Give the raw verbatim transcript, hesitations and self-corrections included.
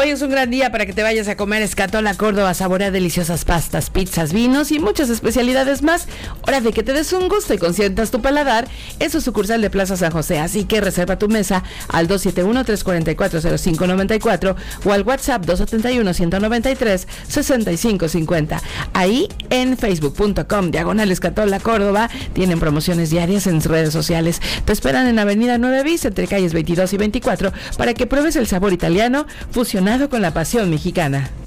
Hoy es un gran día para que te vayas a comer Scatola Córdoba, saborear deliciosas pastas, pizzas, vinos y muchas especialidades más. Hora de que te des un gusto y consientas tu paladar en su sucursal de Plaza San José. Así que reserva tu mesa al dos siete uno, tres cuatro cuatro, cero cinco nueve cuatro o al WhatsApp dos siete uno, uno nueve tres, seis cinco cinco cero. Ahí en facebook punto com diagonal Scatola Córdoba tienen promociones diarias en sus redes sociales. Te esperan en Avenida nueve bis entre calles veintidós y veinticuatro para que pruebes el sabor italiano fusionado con la pasión mexicana.